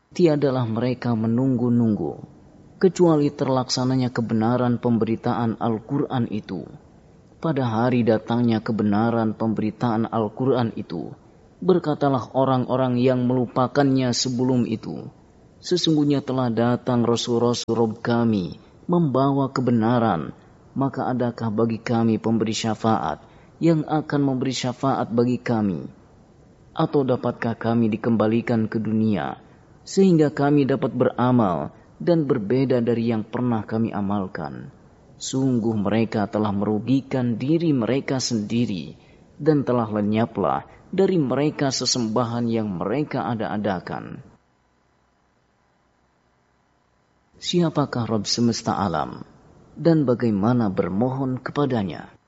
tiadalah mereka menunggu-nunggu, kecuali terlaksananya kebenaran pemberitaan Al-Quran itu. Pada hari datangnya kebenaran pemberitaan Al-Quran itu, berkatalah orang-orang yang melupakannya sebelum itu, sesungguhnya telah datang Rasul-Rasul Rabb kami membawa kebenaran, maka adakah bagi kami pemberi syafaat yang akan memberi syafaat bagi kami? Atau dapatkah kami dikembalikan ke dunia sehingga kami dapat beramal dan berbeda dari yang pernah kami amalkan? Sungguh mereka telah merugikan diri mereka sendiri dan telah lenyaplah dari mereka sesembahan yang mereka ada-adakan. Siapakah Rabb semesta alam dan bagaimana bermohon kepadanya?